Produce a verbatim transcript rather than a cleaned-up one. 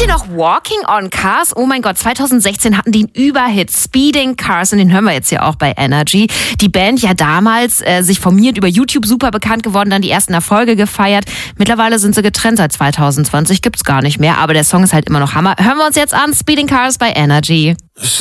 ihr noch Walking on Cars? Oh mein Gott, zwanzig sechzehn hatten die einen Überhit, Speeding Cars, und den hören wir jetzt hier auch bei Energy. Die Band ja damals äh, sich formiert, über YouTube super bekannt geworden, dann die ersten Erfolge gefeiert. Mittlerweile sind sie getrennt, seit zwanzig zwanzig gibt's gar nicht mehr, aber der Song ist halt immer noch Hammer. Hören wir uns jetzt an, Speeding Cars bei Energy.